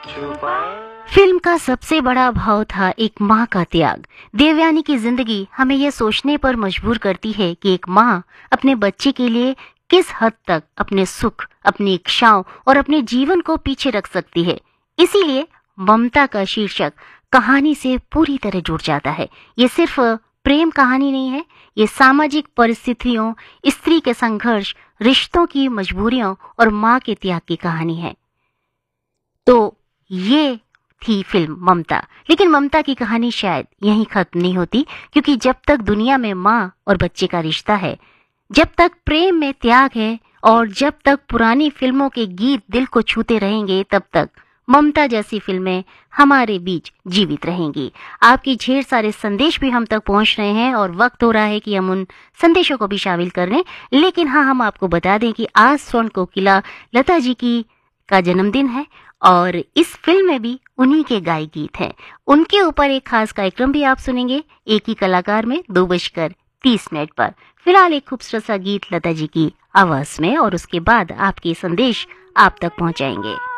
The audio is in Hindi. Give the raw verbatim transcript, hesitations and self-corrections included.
छुपा। फिल्म का सबसे बड़ा भाव था एक माँ का त्याग। देवयानी की जिंदगी हमें यह सोचने पर मजबूर करती है कि एक माँ अपने बच्चे के लिए किस हद तक अपने सुख, अपनी इच्छाओं और अपने जीवन को पीछे रख सकती है। इसीलिए ममता का शीर्षक कहानी से पूरी तरह जुड़ जाता है। ये सिर्फ प्रेम कहानी नहीं है, ये सामाजिक परिस्थितियों, स्त्री के संघर्ष, रिश्तों की मजबूरियों और माँ के त्याग की कहानी है। तो ये थी फिल्म ममता। लेकिन ममता की कहानी शायद यहीं खत्म नहीं होती, क्योंकि जब तक दुनिया में माँ और बच्चे का रिश्ता है, जब तक प्रेम में त्याग है और जब तक पुरानी फिल्मों के गीत दिल को छूते रहेंगे, तब तक ममता जैसी फिल्में हमारे बीच जीवित रहेंगी। आपके ढेर सारे संदेश भी हम तक पहुंच रहे हैं और वक्त हो रहा है कि हम उन संदेशों को भी शामिल कर लें। लेकिन हाँ, हम आपको बता दें कि आज स्वर्ण कोकिला लता जी की का जन्मदिन है और इस फिल्म में भी उन्हीं के गाए गीत हैं। उनके ऊपर एक खास कार्यक्रम भी आप सुनेंगे एक ही कलाकार में दो बजकर तीस मिनट पर। फिलहाल एक खूबसूरत सा गीत लता जी की आवाज में और उसके बाद आपके संदेश आप तक पहुंचाएंगे।